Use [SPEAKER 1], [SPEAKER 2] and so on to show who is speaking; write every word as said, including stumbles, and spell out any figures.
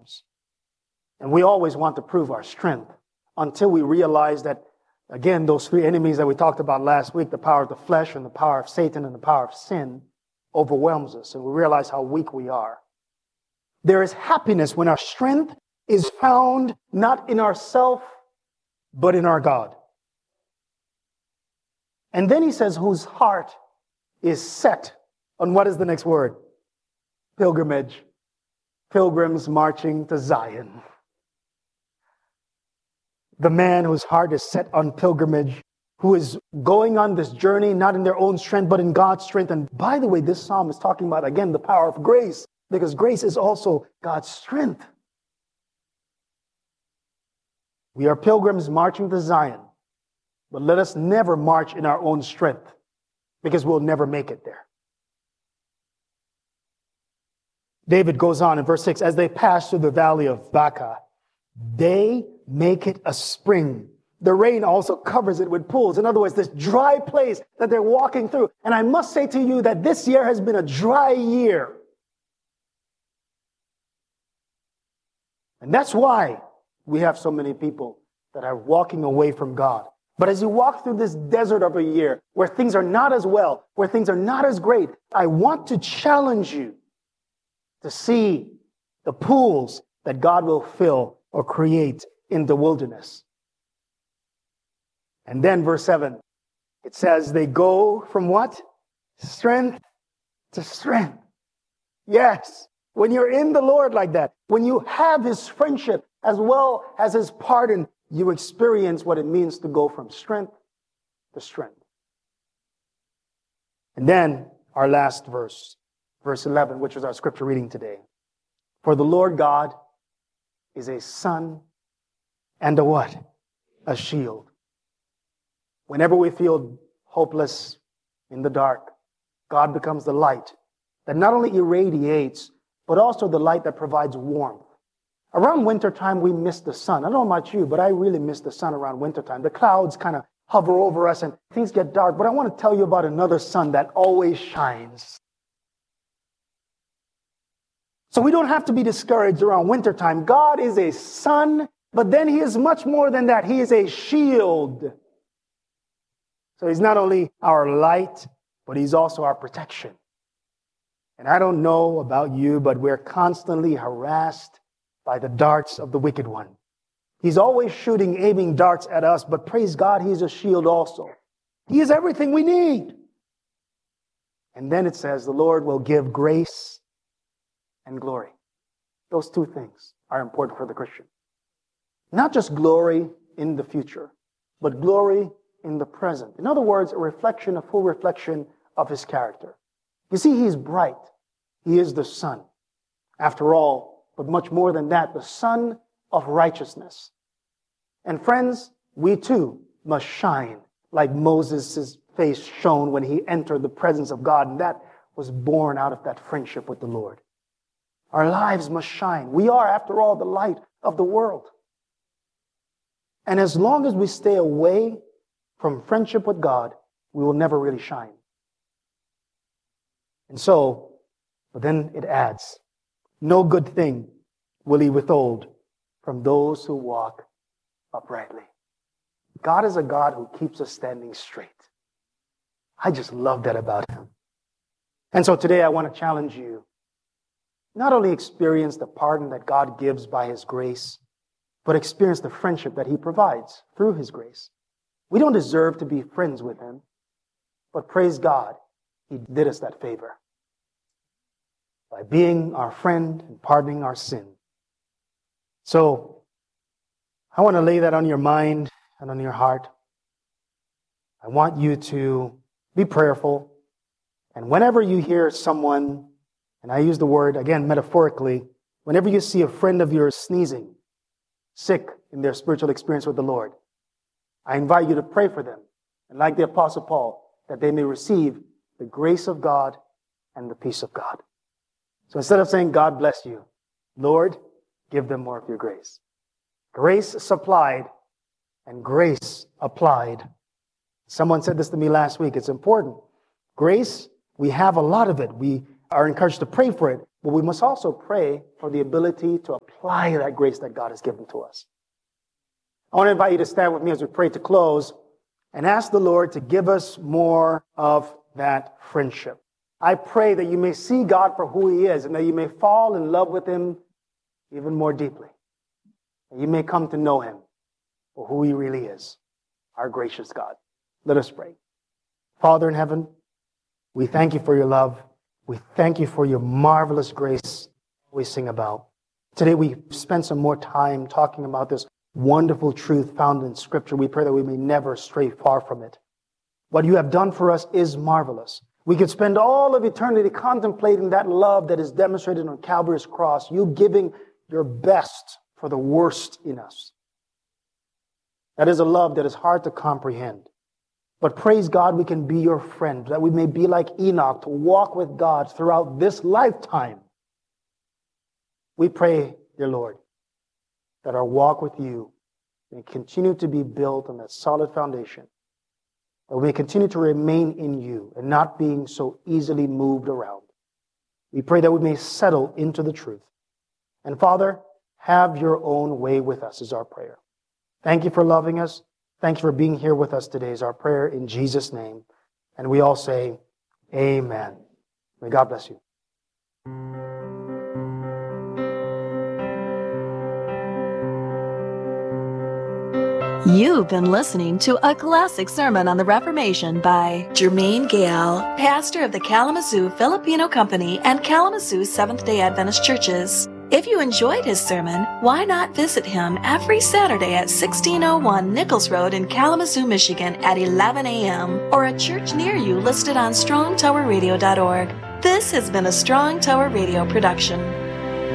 [SPEAKER 1] times. And we always want to prove our strength until we realize that, again, those three enemies that we talked about last week, the power of the flesh and the power of Satan and the power of sin, overwhelms us, and we realize how weak we are. There is happiness when our strength is found not in ourselves, but in our God. And then he says, whose heart is set on what is the next word? Pilgrimage. Pilgrims marching to Zion. The man whose heart is set on pilgrimage, who is going on this journey not in their own strength, but in God's strength. And by the way, this psalm is talking about, again, the power of grace, because grace is also God's strength. We are pilgrims marching to Zion, but let us never march in our own strength, because we'll never make it there. David goes on in verse six, as they pass through the valley of Baca, they make it a spring. The rain also covers it with pools. In other words, this dry place that they're walking through. And I must say to you that this year has been a dry year. And that's why we have so many people that are walking away from God. But as you walk through this desert of a year, where things are not as well, where things are not as great, I want to challenge you to see the pools that God will fill or create in the wilderness. And then verse seven, it says they go from what? Strength to strength. Yes, when you're in the Lord like that, when you have His friendship as well as His pardon, you experience what it means to go from strength to strength. And then our last verse, verse eleven, which is our scripture reading today. For the Lord God is a sun and a what? A shield. Whenever we feel hopeless in the dark, God becomes the light that not only irradiates, but also the light that provides warmth. Around wintertime, we miss the sun. I don't know about you, but I really miss the sun around wintertime. The clouds kind of hover over us and things get dark. But I want to tell you about another sun that always shines. So we don't have to be discouraged around wintertime. God is a sun, but then He is much more than that. He is a shield. So He's not only our light, but He's also our protection. And I don't know about you, but we're constantly harassed by the darts of the wicked one. He's always shooting, aiming darts at us, but praise God, He's a shield also. He is everything we need. And then it says, the Lord will give grace and glory. Those two things are important for the Christian. Not just glory in the future, but glory in the present. In other words, a reflection, a full reflection of His character. You see, He's bright. He is the sun. After all, but much more than that, the sun of righteousness. And friends, we too must shine like Moses' face shone when he entered the presence of God. And that was born out of that friendship with the Lord. Our lives must shine. We are, after all, the light of the world. And as long as we stay away from friendship with God, we will never really shine. And so, but then it adds, no good thing will He withhold from those who walk uprightly. God is a God who keeps us standing straight. I just love that about Him. And so today I want to challenge you, not only experience the pardon that God gives by His grace, but experience the friendship that He provides through His grace. We don't deserve to be friends with Him, but praise God, He did us that favor by being our friend and pardoning our sin. So, I want to lay that on your mind and on your heart. I want you to be prayerful. And whenever you hear someone, and I use the word, again, metaphorically, whenever you see a friend of yours sneezing, sick in their spiritual experience with the Lord, I invite you to pray for them. And like the Apostle Paul, that they may receive the grace of God and the peace of God. So instead of saying, God bless you, Lord, give them more of your grace. Grace supplied and grace applied. Someone said this to me last week. It's important. Grace, we have a lot of it. We are encouraged to pray for it. But we must also pray for the ability to apply that grace that God has given to us. I want to invite you to stand with me as we pray to close and ask the Lord to give us more of that friendship. I pray that you may see God for who He is and that you may fall in love with Him even more deeply. And you may come to know Him for who He really is, our gracious God. Let us pray. Father in heaven, we thank You for Your love. We thank You for Your marvelous grace we sing about. Today we spent some more time talking about this wonderful truth found in Scripture. We pray that we may never stray far from it. What You have done for us is marvelous. We could spend all of eternity contemplating that love that is demonstrated on Calvary's cross, You giving Your best for the worst in us. That is a love that is hard to comprehend. But praise God, we can be Your friend, that we may be like Enoch, to walk with God throughout this lifetime. We pray, dear Lord, that our walk with You may continue to be built on that solid foundation, that we may continue to remain in You and not being so easily moved around. We pray that we may settle into the truth. And Father, have Your own way with us is our prayer. Thank You for loving us. Thanks for being here with us today is our prayer in Jesus' name. And we all say, amen. May God bless you.
[SPEAKER 2] You've been listening to a classic sermon on the Reformation by Jermaine Gale, pastor of the Kalamazoo Filipino Company and Kalamazoo Seventh-day Adventist Churches. If you enjoyed his sermon, why not visit him every Saturday at sixteen oh one Nichols Road in Kalamazoo, Michigan at eleven a.m. or a church near you listed on strong tower radio dot org. This has been a Strong Tower Radio production.